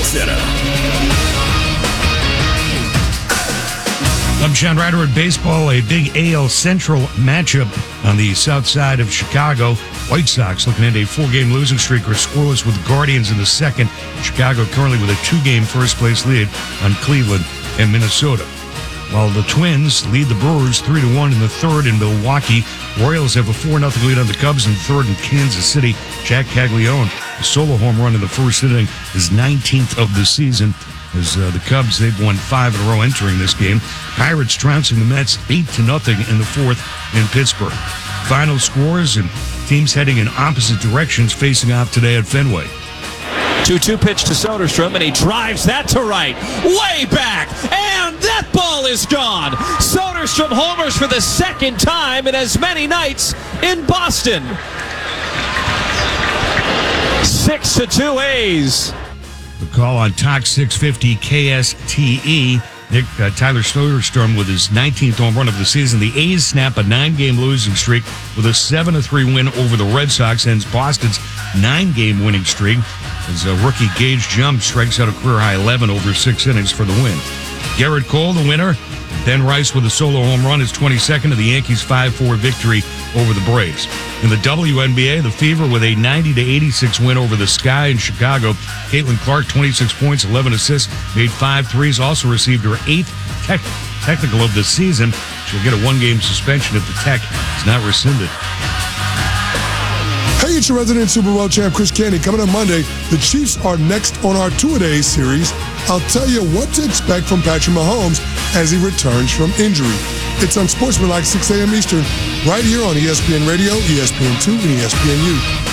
Center. I'm Sean Ryder at baseball. A big AL Central matchup on the south side of Chicago. White Sox looking at a 4-game losing streak are scoreless with the Guardians in the second. Chicago currently with a 2-game first-place lead on Cleveland and Minnesota. While the Twins lead the Brewers 3-1 in the third in Milwaukee. Royals have a 4-0 lead on the Cubs in third in Kansas City. Jack Caglione, a solo home run in the first inning, his 19th of the season. As the Cubs, they've won 5 in a row entering this game. Pirates trouncing the Mets 8-0 in the fourth in Pittsburgh. Final scores and teams heading in opposite directions facing off today at Fenway. 2-2 pitch to Soderstrom, and he drives that to right. Way back, and that ball is gone. Soderstrom homers for the second time in as many nights in Boston. 6-2 A's. The call on Talk 650 KSTE. Tyler Soderstrom with his 19th home run of the season. The A's snap a 9-game losing streak with a 7-3 win over the Red Sox. Ends Boston's 9-game winning streak as rookie Gage Jump strikes out a career-high 11 over 6 innings for the win. Garrett Cole, the winner. Ben Rice with a solo home run, his 22nd of the Yankees' 5-4 victory over the Braves. In the WNBA, the Fever with a 90-86 win over the Sky in Chicago. Caitlin Clark, 26 points, 11 assists, made 5 threes, also received her 8th technical of the season. She'll get a 1-game suspension if the tech is not rescinded. Hey, it's your resident Super Bowl champ, Chris Candy. Coming on Monday, the Chiefs are next on our Two-A-Days series. I'll tell you what to expect from Patrick Mahomes as he returns from injury. It's on Sportsmanlike 6 a.m. Eastern, right here on ESPN Radio, ESPN2, and ESPNU.